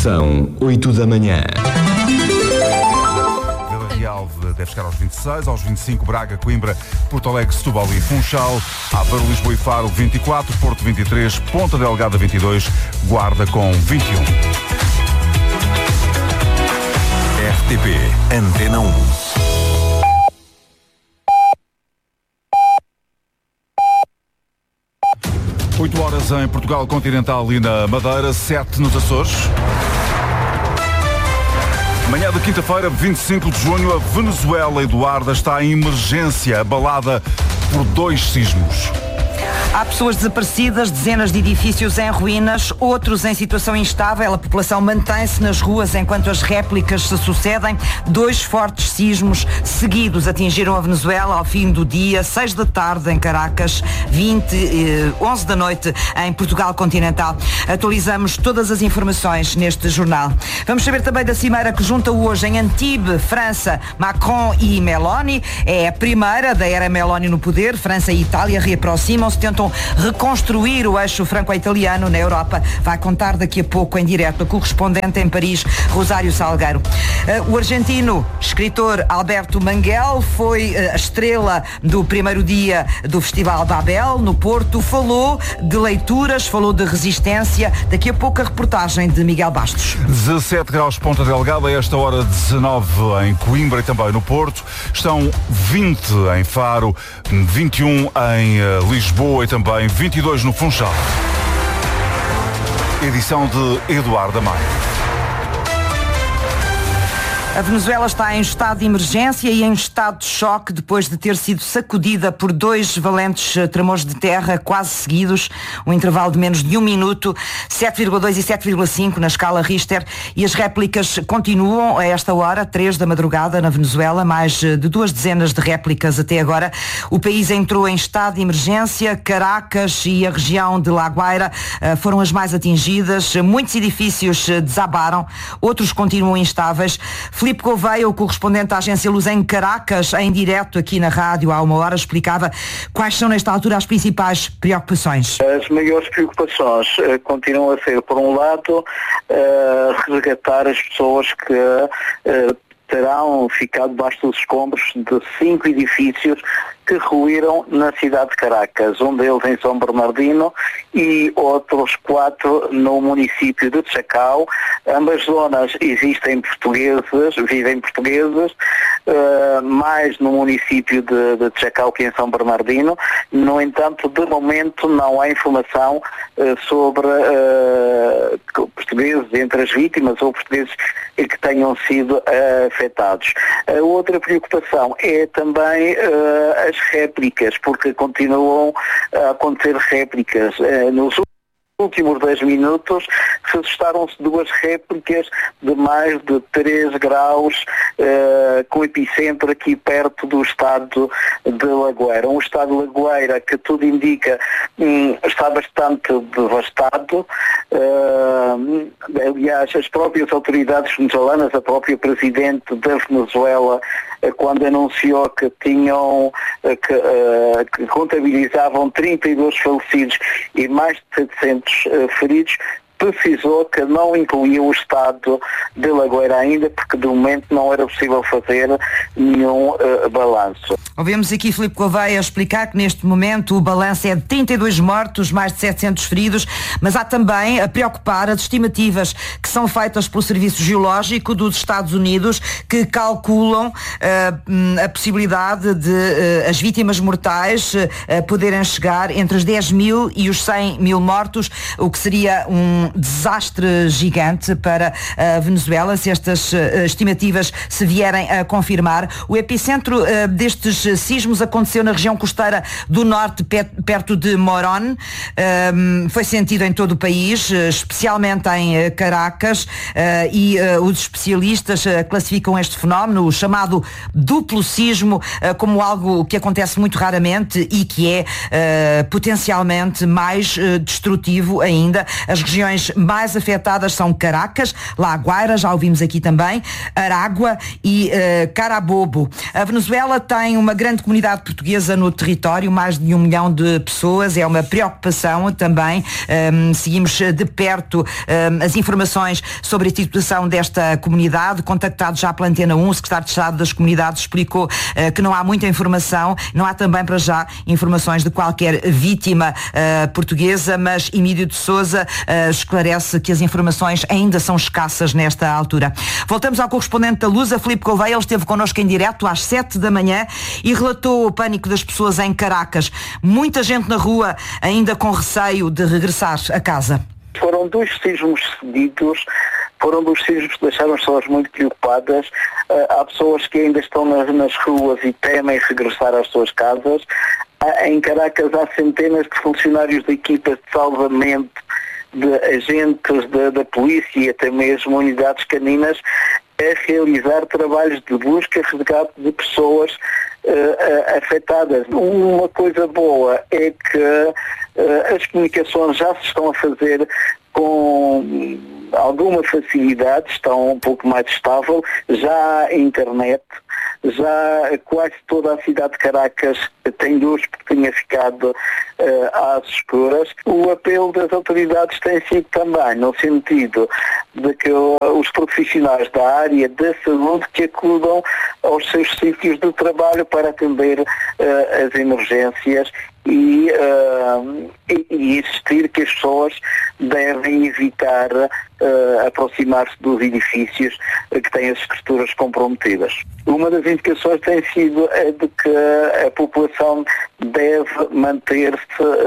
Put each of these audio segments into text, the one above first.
São 8 da manhã. Vila Real deve chegar aos 26, aos 25 Braga, Coimbra, Porto Alegre, Setúbal e Funchal, Aveiro, Lisboa e Faro 24, Porto 23, Ponta Delgada 22, Guarda com 21. RTP Antena 1. Oito horas em Portugal Continental e na Madeira, 7 nos Açores. Manhã de quinta-feira, 25 de junho, a Venezuela, Eduarda, está em emergência, abalada por 2 sismos. Há pessoas desaparecidas, dezenas de edifícios em ruínas, outros em situação instável. A população mantém-se nas ruas enquanto as réplicas se sucedem. 2 fortes sismos seguidos atingiram a Venezuela ao fim do dia, 6 da tarde em Caracas, 11 da noite em Portugal Continental. Atualizamos todas as informações neste jornal. Vamos saber também da cimeira que junta hoje em Antibes, França, Macron e Meloni. É a primeira da era Meloni no poder. França e Itália reaproximam-se, tentam reconstruir o eixo franco-italiano na Europa. Vai contar daqui a pouco em direto a correspondente em Paris, Rosário Salgueiro. O argentino escritor Alberto Manguel foi a estrela do primeiro dia do Festival Babel, no Porto. Falou de leituras, falou de resistência. Daqui a pouco a reportagem de Miguel Bastos. 17 graus Ponta Delgada, a esta hora 19 em Coimbra e também no Porto. Estão 20 em Faro, 21 em Lisboa e também 22 no Funchal. Edição de Eduardo Amaya. A Venezuela está em estado de emergência e em estado de choque depois de ter sido sacudida por 2 valentes tremores de terra quase seguidos, um intervalo de menos de 1 minuto, 7,2 e 7,5 na escala Richter, e as réplicas continuam a esta hora, 3 da madrugada na Venezuela, mais de 2 dezenas de réplicas até agora. O país entrou em estado de emergência, Caracas e a região de La Guaira foram as mais atingidas, muitos edifícios desabaram, outros continuam instáveis. Filipe Gouveia, o correspondente da Agência Luz em Caracas, em direto aqui na rádio há 1 hora, explicava quais são nesta altura as principais preocupações. As maiores preocupações continuam a ser, por um lado, resgatar as pessoas que terão ficado debaixo dos escombros de 5 edifícios que ruíram na cidade de Caracas, um deles em São Bernardino e outros 4 no município de Chacao. Ambas zonas vivem portugueses, mais no município de Chacao que em São Bernardino. No entanto, de momento não há informação sobre portugueses entre as vítimas ou portugueses que tenham sido afetados. A outra preocupação é também as réplicas, porque continuam a acontecer réplicas. Nos últimos 10 minutos registaram-se 2 réplicas de mais de 3 graus com epicentro aqui perto do estado de Lagoeira. Um estado de Lagoeira que tudo indica está bastante devastado. Aliás, as próprias autoridades venezuelanas, a própria presidente da Venezuela, quando anunciou que que contabilizavam 32 falecidos e mais de 700 feridos, precisou que não incluía o estado de Lagoeira ainda, porque de momento não era possível fazer nenhum balanço. Ouvimos aqui Filipe Gouveia explicar que neste momento o balanço é de 32 mortos, mais de 700 feridos, mas há também a preocupar as estimativas que são feitas pelo Serviço Geológico dos Estados Unidos, que calculam a possibilidade de as vítimas mortais poderem chegar entre os 10 mil e os 100 mil mortos, o que seria um desastre gigante para a Venezuela se estas estimativas se vierem a confirmar. O epicentro destes sismos aconteceu na região costeira do norte, perto de Morón. Foi sentido em todo o país, especialmente em Caracas, e os especialistas classificam este fenómeno, o chamado duplo sismo, como algo que acontece muito raramente e que é potencialmente mais destrutivo ainda. As regiões regiões mais afetadas são Caracas, La Guaira, já ouvimos aqui também, Aragua e Carabobo. A Venezuela tem uma grande comunidade portuguesa no território, mais de 1 milhão de pessoas, é uma preocupação também. Seguimos de perto as informações sobre a situação desta comunidade. Contactado já pela Antena 1, o secretário de Estado das Comunidades explicou que não há muita informação, não há também para já informações de qualquer vítima portuguesa, mas Emílio de Sousa esclarece que as informações ainda são escassas nesta altura. Voltamos ao correspondente da Lusa, Filipe Gouveia. Ele esteve connosco em direto às 7 da manhã e relatou o pânico das pessoas em Caracas. Muita gente na rua ainda com receio de regressar a casa. Foram 2 sismos seguidos, foram 2 sismos que deixaram as pessoas muito preocupadas. Há pessoas que ainda estão nas ruas e temem regressar às suas casas. Em Caracas há centenas de funcionários de equipas de salvamento, de agentes da polícia e até mesmo unidades caninas a realizar trabalhos de busca e resgate de pessoas afetadas. Uma coisa boa é que as comunicações já se estão a fazer com alguma facilidade, estão um pouco mais estável, já há internet, já quase toda a cidade de Caracas tem luz porque tinha ficado às escuras. O apelo das autoridades tem sido também no sentido de que os profissionais da área da saúde que acudam aos seus sítios de trabalho para atender as emergências e insistir que as pessoas devem evitar aproximar-se dos edifícios que têm as estruturas comprometidas. Uma das indicações tem sido a de que a população deve manter-se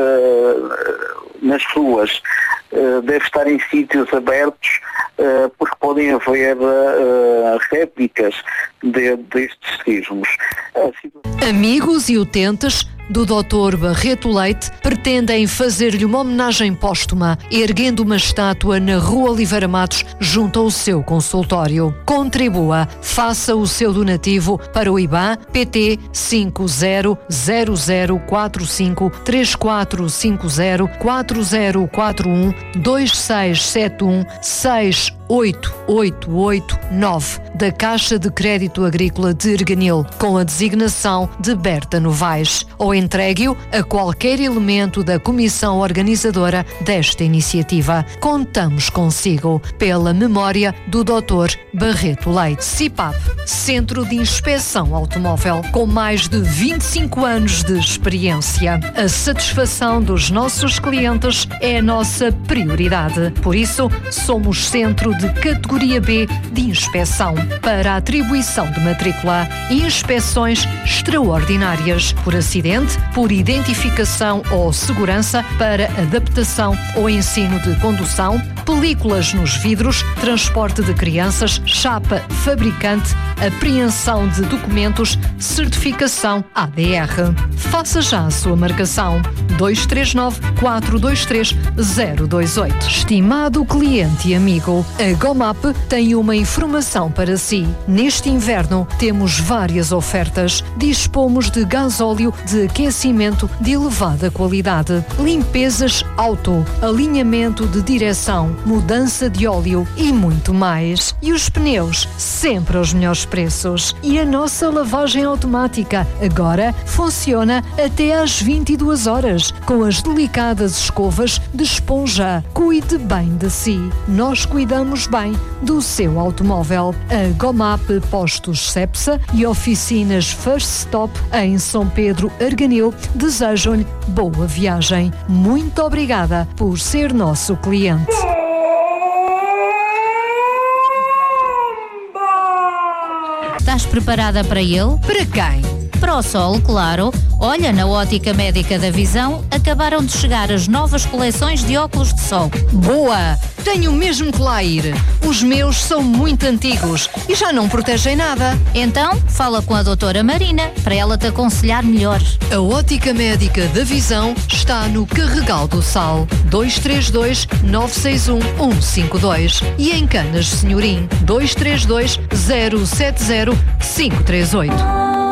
nas ruas, deve estar em sítios abertos, porque podem haver réplicas destes sismos. Amigos e utentes do Dr. Barreto Leite pretendem fazer-lhe uma homenagem póstuma, erguendo uma estátua na Rua Oliveira Matos, junto ao seu consultório. Contribua, faça o seu donativo para o IBAN PT 50345034412671688889 da Caixa de Crédito Agrícola de Erganil, com a designação de Berta Novaes, ou entregue-o a qualquer elemento da comissão organizadora desta iniciativa. Contamos consigo, pela memória do Dr. Barreto Leite. CIPAP, Centro de Inspeção Automóvel, com mais de 25 anos de experiência. A satisfação dos nossos clientes é a nossa prioridade. Por isso, somos centro de categoria B de inspeção para a atribuição de matrícula e inspeções extraordinárias por acidente, por identificação ou segurança, para adaptação ou ensino de condução, películas nos vidros, transporte de crianças, chapa fabricante, apreensão de documentos, certificação ADR. Faça já a sua marcação. 239-423-028. Estimado cliente e amigo, a Gomap tem uma informação para si. Neste inverno temos várias ofertas. Dispomos de gasóleo de aquecimento de elevada qualidade, limpezas auto, alinhamento de direção, mudança de óleo e muito mais. E os pneus, sempre aos melhores preços. E a nossa lavagem automática agora funciona até às 22 horas, com as delicadas escovas de esponja. Cuide bem de si. Nós cuidamos bem do seu automóvel. A Gomap Postos Cepsa e oficinas First Stop em São Pedro Arganil desejam-lhe boa viagem. Muito obrigada por ser nosso cliente. Estás preparada para ele? Para quem? Para o sol, claro. Olha, na Ótica Médica da Visão acabaram de chegar as novas coleções de óculos de sol. Boa! Tenho mesmo que lá ir. Os meus são muito antigos e já não protegem nada. Então, fala com a doutora Marina para ela te aconselhar melhor. A Ótica Médica da Visão está no Carregal do Sal, 232-961-152, e em Canas de Senhorim, 232-070-538.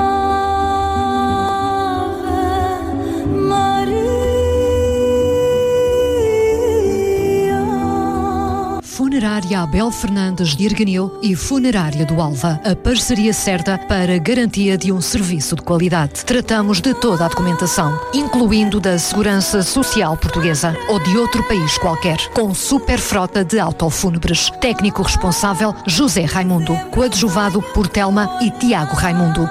Funerária Abel Fernandes de Erganil e Funerária do Alva. A parceria certa para a garantia de um serviço de qualidade. Tratamos de toda a documentação, incluindo da Segurança Social Portuguesa ou de outro país qualquer, com super frota de autofúnebres. Técnico responsável José Raimundo, coadjuvado por Telma e Tiago Raimundo.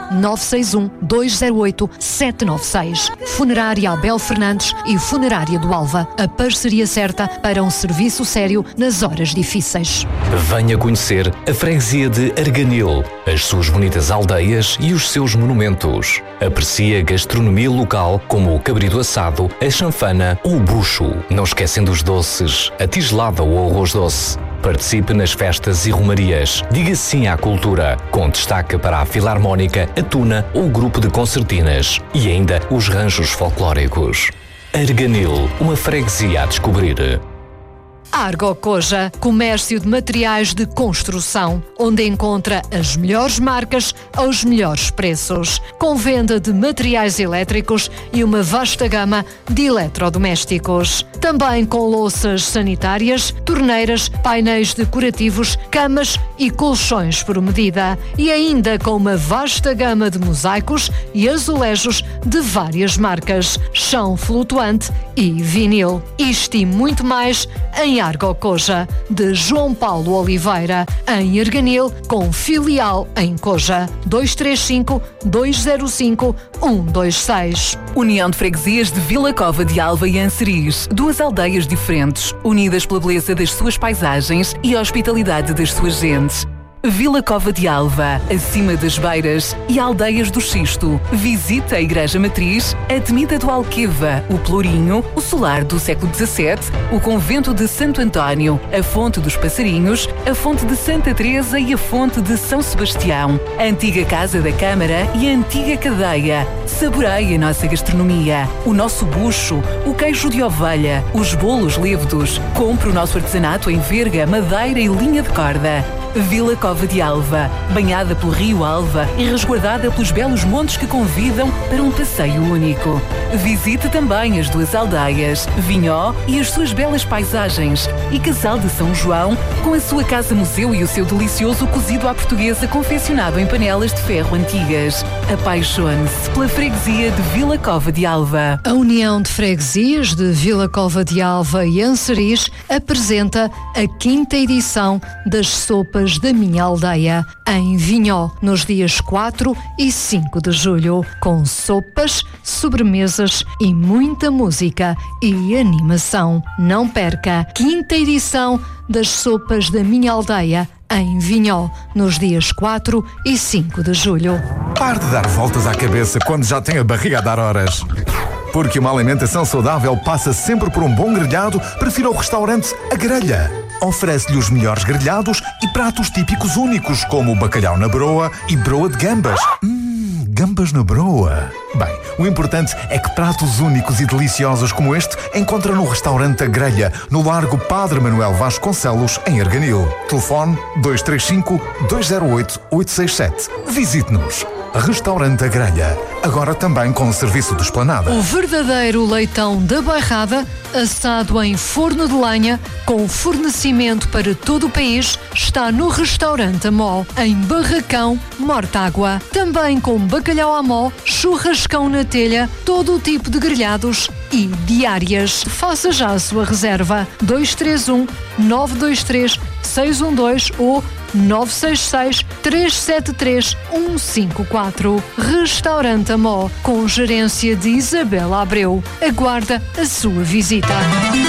961-208-796. Funerária Abel Fernandes e Funerária do Alva. A parceria certa para um serviço sério nas horas difíceis. Venha conhecer a freguesia de Erganil, as suas bonitas aldeias e os seus monumentos. Aprecie a gastronomia local como o cabrito assado, a chanfana ou o bucho. Não esquecendo os doces, a tigelada ou o arroz doce. Participe nas festas e romarias. Diga sim à cultura, com destaque para a Filarmónica, a Tuna ou o grupo de concertinas. E ainda os ranchos folclóricos. Erganil, uma freguesia a descobrir. Argo Koja, comércio de materiais de construção, onde encontra as melhores marcas aos melhores preços, com venda de materiais elétricos e uma vasta gama de eletrodomésticos. Também com louças sanitárias, torneiras, painéis decorativos, camas e colchões por medida. E ainda com uma vasta gama de mosaicos e azulejos de várias marcas, chão flutuante e vinil. Isto e muito mais em Argo Koja, de João Paulo Oliveira, em Erganil, com filial em Koja. 235-205-126. União de Freguesias de Vila Cova de Alva e Anseriz. Duas aldeias diferentes, unidas pela beleza das suas paisagens e a hospitalidade das suas gentes. Vila Cova de Alva, acima das Beiras e Aldeias do Xisto. Visita a Igreja Matriz, a Temida do Alqueva, o Pelourinho, o Solar do século XVII, o Convento de Santo António, a Fonte dos Passarinhos, a Fonte de Santa Teresa e a Fonte de São Sebastião, a antiga Casa da Câmara e a antiga Cadeia. Saboreie a nossa gastronomia, o nosso bucho, o queijo de ovelha, os bolos lévedos. Compre o nosso artesanato em verga, madeira e linha de corda. Vila Cova de Alva, banhada pelo Rio Alva e resguardada pelos belos montes que convidam para um passeio único. Visite também as duas aldeias, Vinhó e as suas belas paisagens, e Casal de São João, com a sua casa-museu e o seu delicioso cozido à portuguesa confeccionado em panelas de ferro antigas. Apaixone-se pela freguesia de Vila Cova de Alva. A União de Freguesias de Vila Cova de Alva e Anseriz apresenta a 5ª edição das Sopas da Minha Aldeia, em Vinhó, nos dias 4 e 5 de julho, com sopas, sobremesas e muita música e animação. Não perca a 5ª edição das Sopas da Minha Aldeia, em Vinhó, nos dias 4 e 5 de julho. Pare de dar voltas à cabeça quando já tem a barriga a dar horas. Porque uma alimentação saudável passa sempre por um bom grelhado, prefira o restaurante A Grelha. Oferece-lhe os melhores grelhados e pratos típicos únicos, como o bacalhau na broa e broa de gambas. Gambas na broa. Bem, o importante é que pratos únicos e deliciosos como este encontra no restaurante A Grelha, no Largo Padre Manuel Vasconcelos, em Erganil. Telefone 235-208-867. Visite-nos. Restaurante A Grelha, agora também com serviço de esplanada. O verdadeiro leitão da Bairrada, assado em forno de lenha, com fornecimento para todo o país, está no Restaurante Amó, em Barracão, Mortágua. Também com bacalhau à mó, churrascão na telha, todo o tipo de grelhados e diárias. Faça já a sua reserva. 231-923-612 ou 966-373-154. Restaurante Amó, com gerência de Isabela Abreu. Aguarda a sua visita.